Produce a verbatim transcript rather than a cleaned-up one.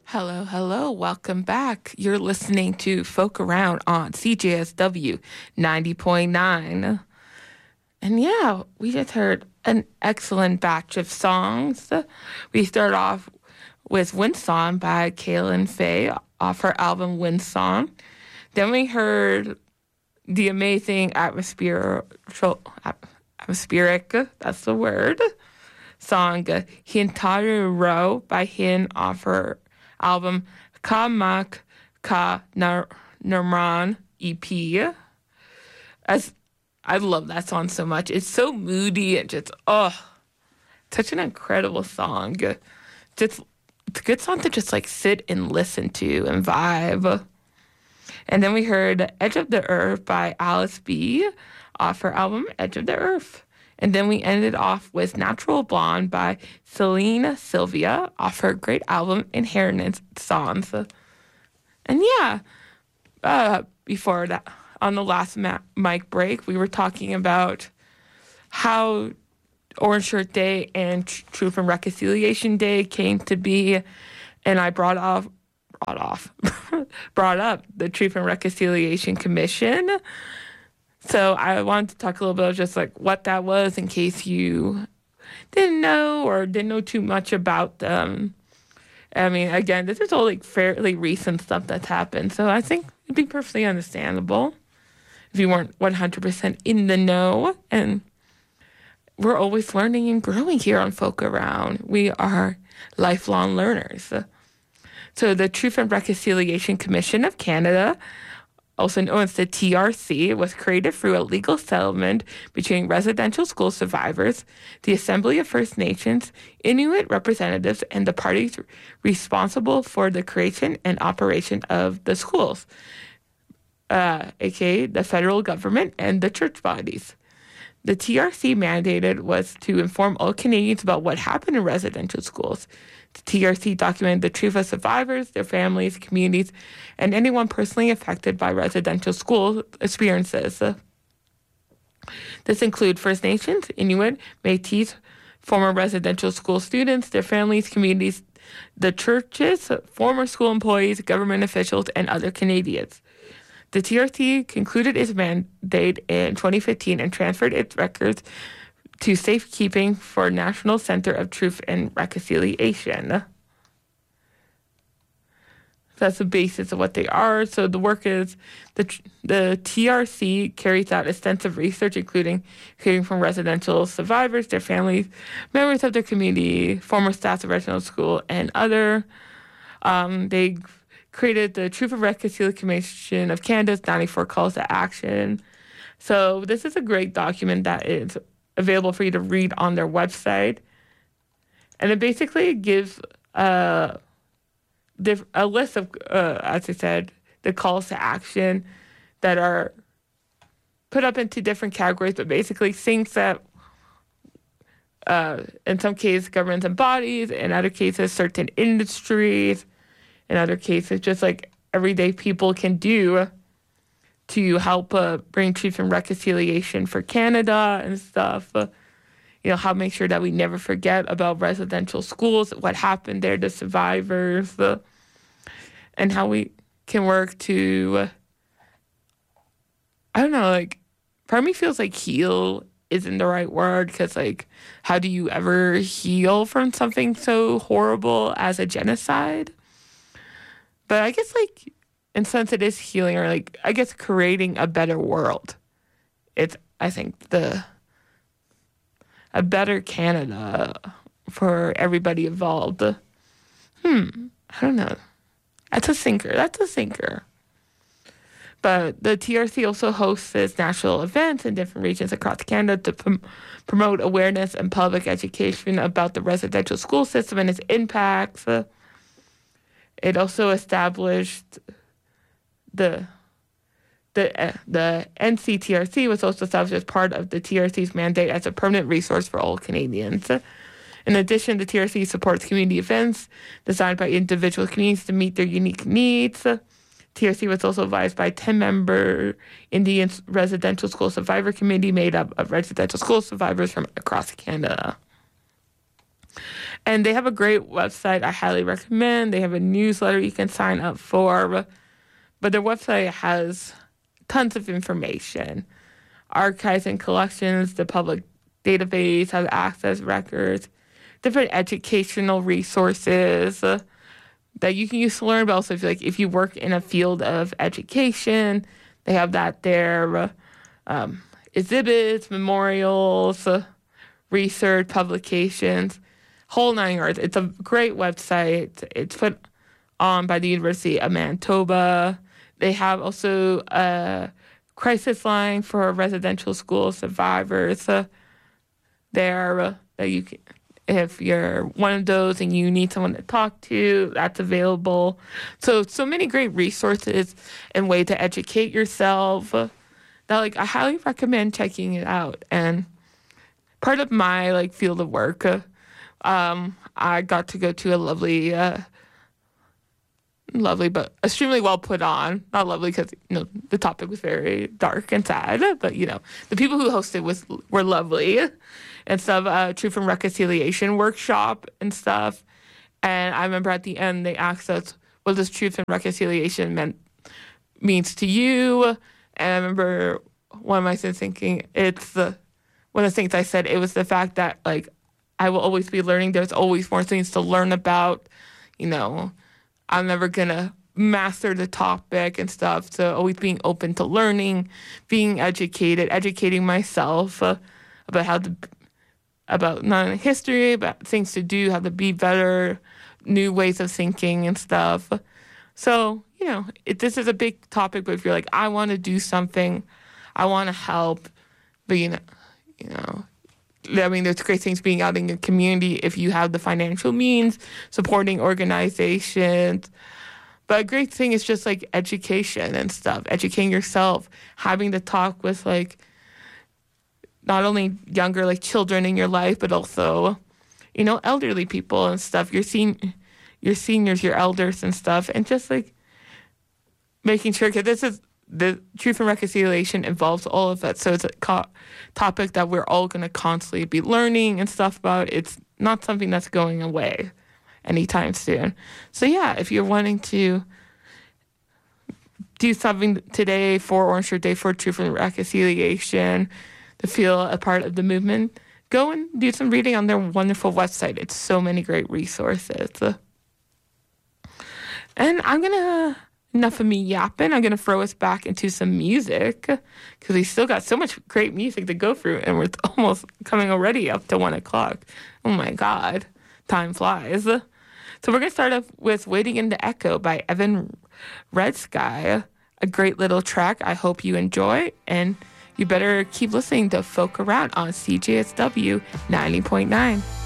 Hello, hello. Welcome back. You're listening to Folk Around on C J S W ninety point nine. And yeah, we just heard an excellent batch of songs. We start off with Windsong by Kaylin Faye off her album Windsong. Then we heard the amazing atmospheric, atmospheric, that's the word, song Hintaru Ro by Hin off her album Ka Mak Ka Narman E P. As I love that song so much. It's so moody and just, oh, such an incredible song. Just, it's a good song to just like sit and listen to and vibe. And then we heard Edge of the Earth by Alice B off her album Edge of the Earth. And then we ended off with Natural Blonde by Celine Sylvia off her great album Inheritance Songs. And yeah, uh, before that, on the last ma- mic break, we were talking about how Orange Shirt Day and Tr- Truth and Reconciliation Day came to be. And I brought off, brought off, brought up the Truth and Reconciliation Commission. So I wanted to talk a little bit of just like what that was in case you didn't know or didn't know too much about them. I mean, again, this is all like fairly recent stuff that's happened. So I think it'd be perfectly understandable if you weren't one hundred percent in the know. And we're always learning and growing here on Folk Around. We are lifelong learners. So the Truth and Reconciliation Commission of Canada, also known as the T R C, was created through a legal settlement between residential school survivors, the Assembly of First Nations, Inuit representatives, and the parties responsible for the creation and operation of the schools, uh, aka the federal government and the church bodies. The T R C mandated was to inform all Canadians about what happened in residential schools. The T R C documented the truth of survivors, their families, communities, and anyone personally affected by residential school experiences. This includes First Nations, Inuit, Métis, former residential school students, their families, communities, the churches, former school employees, government officials, and other Canadians. The T R C concluded its mandate in twenty fifteen and transferred its records to safekeeping for National Center of Truth and Reconciliation. That's the basis of what they are. So the work is, the the T R C carries out extensive research, including hearing from residential survivors, their families, members of their community, former staff of residential school, and other. Um, they created the Truth and Reconciliation Commission of Canada's ninety-four Calls to Action. So this is a great document that is available for you to read on their website. And it basically gives uh, a list of, uh, as I said, the calls to action that are put up into different categories, but basically things that, uh, in some cases, governments and bodies, in other cases, certain industries, in other cases, just like everyday people can do to help uh, bring truth and reconciliation for Canada and stuff. Uh, you know, how make sure that we never forget about residential schools, what happened there to survivors, uh, and how we can work to, uh, I don't know, like, part of me feels like heal isn't the right word, because, like, how do you ever heal from something so horrible as a genocide? But I guess, like, and since it is healing, or like, I guess creating a better world, it's, I think, the, a better Canada for everybody involved. Hmm, I don't know. That's a thinker. That's a thinker. But the T R C also hosts its national events in different regions across Canada to prom- promote awareness and public education about the residential school system and its impacts. It also established The the uh, the N C T R C was also established as part of the T R C's mandate as a permanent resource for all Canadians. In addition, the T R C supports community events designed by individual communities to meet their unique needs. T R C was also advised by a ten-member Indian Residential School Survivor Committee made up of residential school survivors from across Canada. And they have a great website I highly recommend. They have a newsletter you can sign up for. But their website has tons of information. Archives and collections, the public database has access records, different educational resources uh, that you can use to learn. But also, if, like, if you work in a field of education, they have that there. Uh, um, exhibits, memorials, uh, research, publications, whole nine yards. It's a great website. It's put on by the University of Manitoba. They have also a crisis line for residential school survivors uh, there uh, that you can, if you're one of those and you need someone to talk to, that's available. So, so many great resources and way to educate yourself uh, that, like, I highly recommend checking it out. And part of my, like, field of work, uh, um, I got to go to a lovely, uh, lovely, but extremely well put on. Not lovely because, you know, the topic was very dark and sad, but, you know, the people who hosted was were lovely and stuff. Uh, Truth and Reconciliation workshop and stuff. And I remember at the end they asked us, what does truth and reconciliation meant means to you? And I remember one of my students thinking, it's the one of the things I said, it was the fact that, like, I will always be learning. There's always more things to learn about. You know, I'm never going to master the topic and stuff. So always being open to learning, being educated, educating myself uh, about how to, about not only history, but things to do, how to be better, new ways of thinking and stuff. So, you know, it, this is a big topic, but if you're like, I want to do something, I want to help, but, you know, you know, I mean, there's great things being out in your community if you have the financial means, supporting organizations. But a great thing is just, like, education and stuff, educating yourself, having to talk with, like, not only younger, like, children in your life, but also, you know, elderly people and stuff, your, sen- your seniors, your elders and stuff, and just, like, making sure, because this is, the Truth and Reconciliation involves all of that. So it's a co- topic that we're all going to constantly be learning and stuff about. It's not something that's going away anytime soon. So, yeah, if you're wanting to do something today for Orange Shirt Day for Truth and Reconciliation, to feel a part of the movement, go and do some reading on their wonderful website. It's so many great resources. And I'm going to... Enough of me yapping. I'm going to throw us back into some music because we still got so much great music to go through, and we're almost coming already up to one o'clock. Oh, my God. Time flies. So we're going to start off with Waiting in the Echo by Evan Red Sky, a great little track I hope you enjoy, and you better keep listening to Folk Around on C J S W ninety point nine.